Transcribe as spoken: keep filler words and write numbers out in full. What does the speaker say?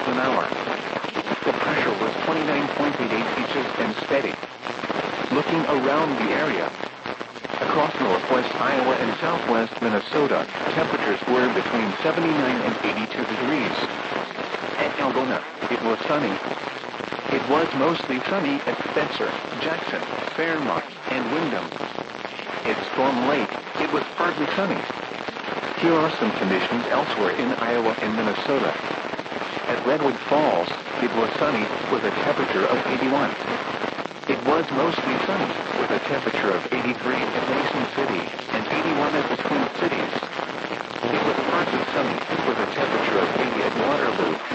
miles an hour. The pressure was twenty-nine point eight eight inches and steady. Looking around the area, across northwest Iowa and southwest Minnesota, temperatures were between seventy-nine and eighty-two degrees. At Algona, it was sunny. It was mostly sunny at Spencer, Jackson, Fairmont, and Windham. At Storm Lake, it was partly sunny. Here are some conditions elsewhere in Iowa and Minnesota. At Redwood Falls, it was sunny with a temperature of eighty-one. It was mostly sunny with a temperature of eighty-three at Mason City and eighty-one at the Twin Cities. It was partly sunny with a temperature of eighty at Waterloo